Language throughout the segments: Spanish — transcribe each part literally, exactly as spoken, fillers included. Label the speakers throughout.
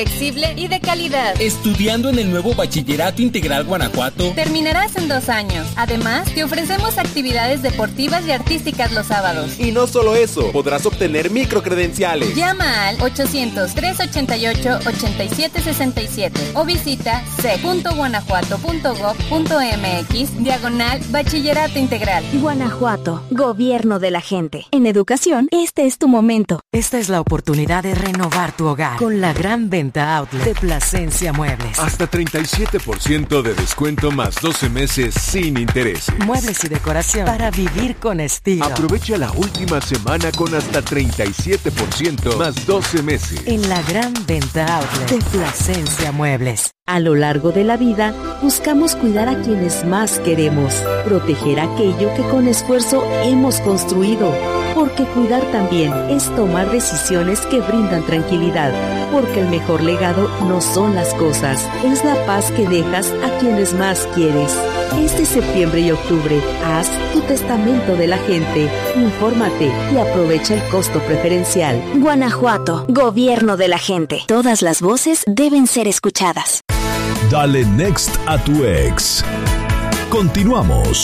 Speaker 1: flexible y de calidad.
Speaker 2: Estudiando en el nuevo Bachillerato Integral Guanajuato,
Speaker 1: terminarás en dos años. Además, te ofrecemos actividades deportivas y artísticas los sábados.
Speaker 3: Y no solo eso, podrás obtener microcredenciales.
Speaker 1: Llama al ochocientos, trescientos ochenta y ocho, ochenta y siete sesenta y siete o visita c punto guanajuato punto gob punto m x diagonal Bachillerato Integral.
Speaker 4: Guanajuato, gobierno de la gente. En educación, este es tu momento.
Speaker 5: Esta es la oportunidad de renovar tu hogar con la gran venta outlet de Plasencia Muebles.
Speaker 6: Hasta treinta y siete por ciento de descuento más doce meses sin intereses.
Speaker 5: Muebles y decoración para vivir con estilo.
Speaker 6: Aprovecha la última semana con hasta treinta y siete por ciento más doce meses.
Speaker 5: En la gran venta outlet de Plasencia Muebles.
Speaker 4: A lo largo de la vida, buscamos cuidar a quienes más queremos, proteger aquello que con esfuerzo hemos construido, porque cuidar también es tomar decisiones que brindan tranquilidad, porque el mejor legado no son las cosas, es la paz que dejas a quienes más quieres. Este septiembre y octubre, haz tu testamento de la gente, infórmate y aprovecha el costo preferencial.
Speaker 7: Guanajuato, gobierno de la gente. Todas las voces deben ser escuchadas.
Speaker 8: Dale next a tu ex. Continuamos.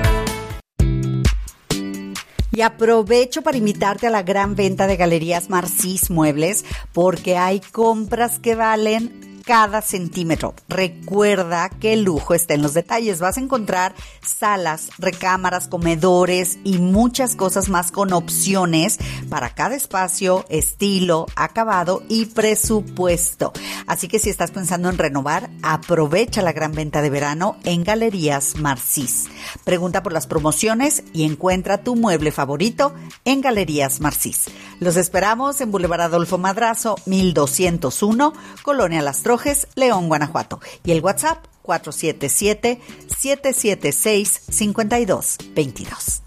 Speaker 9: Y aprovecho para invitarte a la gran venta de Galerías Marcís Muebles, porque hay compras que valen cada centímetro. Recuerda que el lujo está en los detalles. Vas a encontrar salas, recámaras, comedores y muchas cosas más con opciones para cada espacio, estilo, acabado y presupuesto. Así que si estás pensando en renovar, aprovecha la gran venta de verano en Galerías Marcís. Pregunta por las promociones y encuentra tu mueble favorito en Galerías Marcís. Los esperamos en Boulevard Adolfo Madrazo, mil doscientos uno, Colonia Las Trojes, León, Guanajuato. Y el WhatsApp cuatro siete siete, siete siete seis, cinco dos dos dos.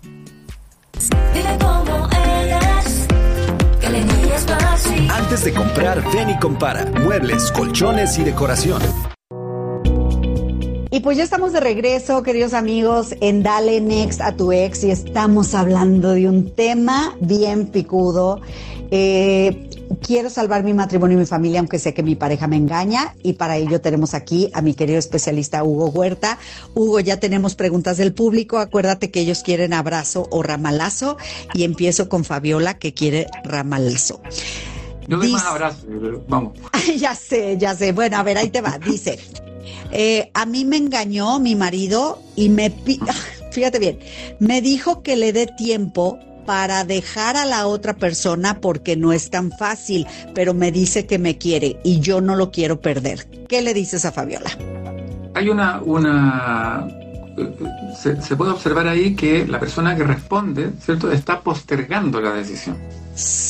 Speaker 10: Antes de comprar, ven y compara. Muebles, colchones y decoración.
Speaker 9: Y pues ya estamos de regreso, queridos amigos, en Dale Next a tu ex, y estamos hablando de un tema bien picudo. Eh, quiero salvar mi matrimonio y mi familia, aunque sé que mi pareja me engaña, y para ello tenemos aquí a mi querido especialista Hugo Huerta. Hugo, ya tenemos preguntas del público. Acuérdate que ellos quieren abrazo o ramalazo, y empiezo con Fabiola, que quiere ramalazo.
Speaker 11: Yo doy más abrazo, vamos.
Speaker 9: Ya sé, ya sé. Bueno, a ver, ahí te va. Dice... Eh, a mí me engañó mi marido y me, pi- fíjate bien, me dijo que le dé tiempo para dejar a la otra persona porque no es tan fácil, pero me dice que me quiere y yo no lo quiero perder. ¿Qué le dices a Fabiola?
Speaker 11: Hay una, una, se, se puede observar ahí que la persona que responde, ¿cierto?, está postergando la decisión.